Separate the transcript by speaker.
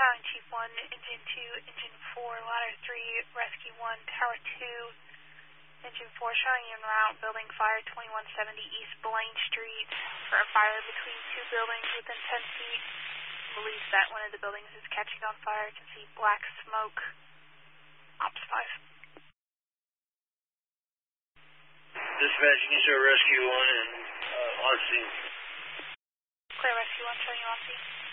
Speaker 1: Filing Chief 1, Engine 2, Engine 4, Ladder 3, Rescue 1, Tower 2, Engine 4 showing you en route, building fire 2170 East Blaine Street for a fire between two buildings within 10 feet. Believes that one of the buildings is catching on fire. You can see black smoke. Ops 5.
Speaker 2: Dispatch, you can show Rescue 1 and on scene.
Speaker 1: Clear Rescue 1 showing you on scene.